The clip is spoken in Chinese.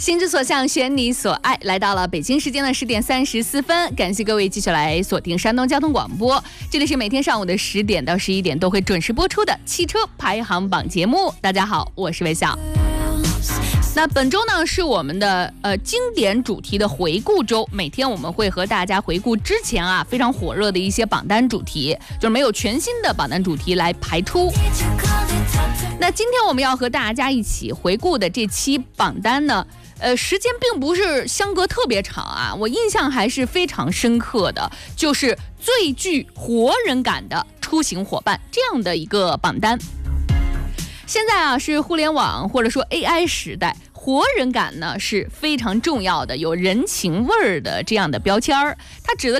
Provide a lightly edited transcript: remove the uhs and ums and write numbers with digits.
心之所向，选你所爱，来到了北京时间的10点34分，感谢各位继续来锁定山东交通广播，这里是每天上午的10点到11点都会准时播出的汽车排行榜节目。大家好，我是魏晓。那本周呢是我们的经典主题的回顾周，每天我们会和大家回顾之前非常火热的一些榜单主题，就是没有全新的榜单主题来排出。那今天我们要和大家一起回顾的这期榜单呢，时间并不是相隔特别长我印象还是非常深刻的，就是最具活人感的出行伙伴这样的一个榜单。现在是互联网或者说 AI 时代，活人感呢是非常重要的，有人情味儿的这样的标签儿。它指的